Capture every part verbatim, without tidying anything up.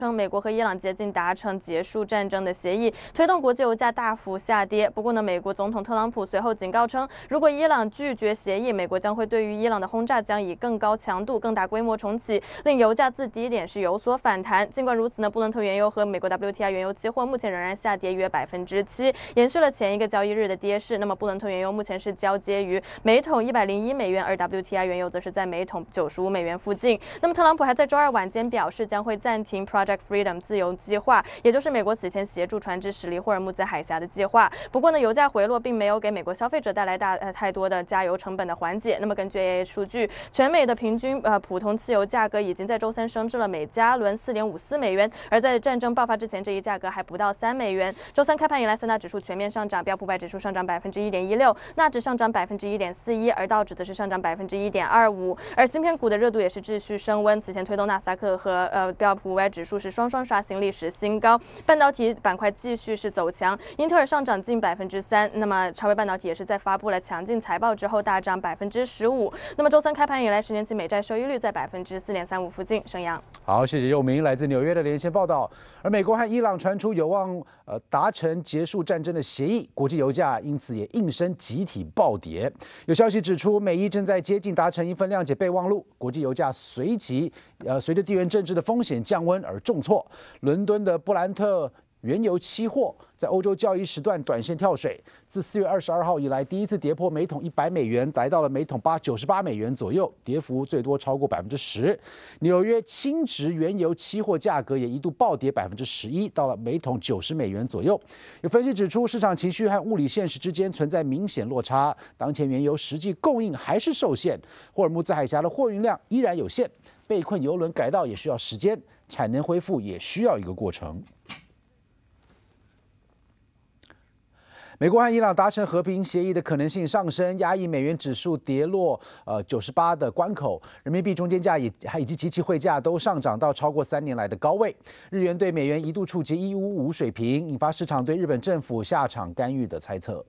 称美国和伊朗接近达成结束战争的协议，推动国际油价大幅下跌。不过呢，美国总统特朗普随后警告称，如果伊朗拒绝协议，美国将会对于伊朗的轰炸将以更高强度、更大规模重启，令油价自低点是有所反弹。尽管如此呢，布伦特原油和美国 W T I 原油期货目前仍然下跌约百分之七，延续了前一个交易日的跌势。那么布伦特原油目前是交接于每桶一百零一美元，而 W T I 原油则是在每桶九十五美元附近。那么特朗普还在周二晚间表示，将会暂停 Project Freedom 自由计划，也就是美国此前协助船只驶离霍尔木兹海峡的计划。不过呢，油价回落并没有给美国消费者带来大呃太多的加油成本的缓解。那么根据 A A 数据，全美的平均呃普通汽油价格已经在周三升至了每加仑 四点五四美元，而在战争爆发之前，这一价格还不到三美元。周三开盘以来，三大指数全面上涨，标普百指数上涨百分之一点一六，纳指上涨百分之一点四一，而道指则是上涨百分之一点二五。而芯片股的热度也是继续升温，此前推动纳斯达克和呃标普五百指数是双双刷新历史新高。半导体板块继续是走强，英特尔上涨近百分之三，那么超微半导体也是在发布了强劲财报之后大涨百分之十五。那么周三开盘以来，十年期美债收益率在百分之四点三五附近。升阳。 好，谢谢佑明来自纽约的连线报道。而美国和伊朗传出有望呃达成结束战争的协议，国际油价因此也应声集体暴跌。有消息指出，美伊正在接近达成一份谅解备忘录，国际油价随即呃随着地缘政治的风险降温而重挫。伦敦的布兰特原油期货在欧洲交易时段短线跳水，自四月二十二号以来第一次跌破每桶一百美元，来到了每桶八九十八美元左右，跌幅最多超过百分之十。纽约轻质原油期货价格也一度暴跌百分之十一，到了每桶九十美元左右。有分析指出，市场情绪和物理现实之间存在明显落差，当前原油实际供应还是受限，霍尔木兹海峡的货运量依然有限，被困油轮改道也需要时间，产能恢复也需要一个过程。美国和伊朗达成和平协议的可能性上升，压抑美元指数跌落呃九十八的关口，人民币中间价也还以及即期汇价都上涨到超过三年来的高位，日元对美元一度触及一五五水平，引发市场对日本政府下场干预的猜测。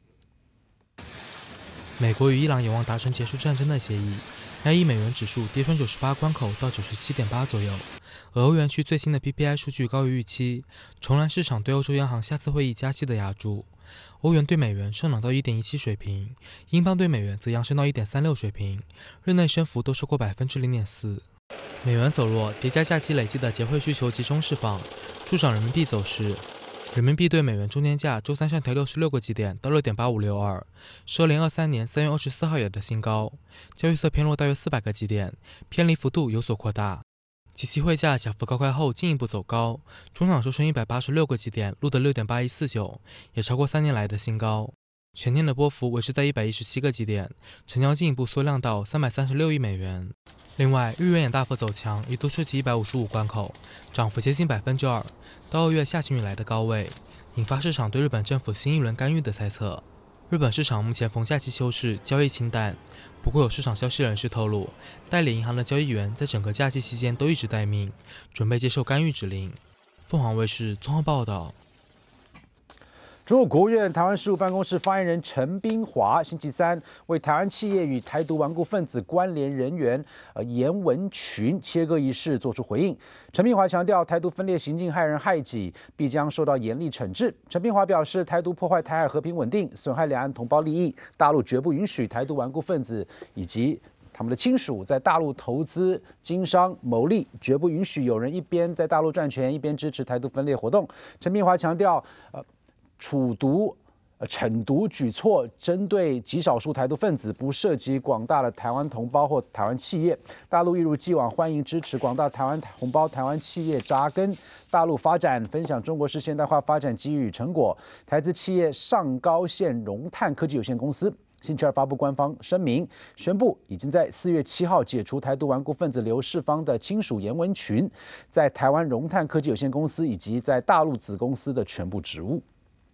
美国与伊朗有望达成结束战争的协议，压抑美元指数跌穿九十八关口到九十七点八左右。而欧元区最新的 P P I 数据高于预期，重燃市场对欧洲央行下次会议加息的压注。欧元对美元上涨到 一点一七水平，英镑对美元则扬升到 一点三六水平，日内升幅都超过 百分之零点四。美元走弱，叠加假期累积的结汇需求集中释放，助长人民币走势。人民币对美元中间价周三上调六十六个基点到 六点八五六二，是二零二三年三月二十四号以来的新高，交易色偏弱大约四百个基点，偏离幅度有所扩大。即期汇价小幅高开后进一步走高，中场收升一百八十六个基点，录得 六点八一四九，也超过三年来的新高。全天的波幅维持在一百一十七个基点，成交进一步缩量到三百三十六亿美元。另外，日元也大幅走强，一度触及一百五十五关口，涨幅接近百分之二，到二月下旬以来的高位，引发市场对日本政府新一轮干预的猜测。日本市场目前逢假期休市，交易清淡。不过有市场消息人士透露，代理银行的交易员在整个假期期间都一直待命，准备接受干预指令。凤凰卫视综合报道。 中国国务院台湾事务办公室发言人陈冰华星期三为台湾企业与台独顽固分子关联人员呃严文群切割一事作出回应。陈冰华强调，台独分裂行径害人害己，必将受到严厉惩治。陈冰华表示，台独破坏台海和平稳定，损害两岸同胞利益，大陆绝不允许台独顽固分子以及他们的亲属在大陆投资、经商、牟利，绝不允许有人一边在大陆赚钱，一边支持台独分裂活动。陈冰华强调，呃。处毒、呃惩毒举措针对极少数台独分子，不涉及广大的台湾同胞或台湾企业。大陆一如既往欢迎支持广大台湾同胞、台湾企业扎根大陆发展，分享中国式现代化发展机遇与成果。台资企业上高线融碳科技有限公司星期二发布官方声明，宣布已经在四月七号解除台独顽固分子刘世芳的亲属严文群在台湾融碳科技有限公司以及在大陆子公司的全部职务。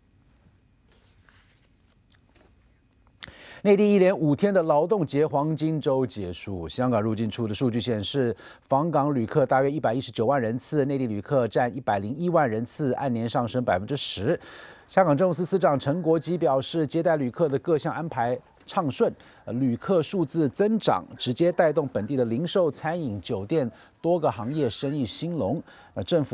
内地一连五天的劳动节黄金周结束，香港入境处的数据显示，访港旅客大约一百一十九万人次，内地旅客占一百零一万人次，按年上升百分之十。香港政务司司长陈国基表示，接待旅客的各项安排畅顺，呃，旅客数字增长，直接带动本地的零售、餐饮、酒店多个行业生意兴隆。呃，政府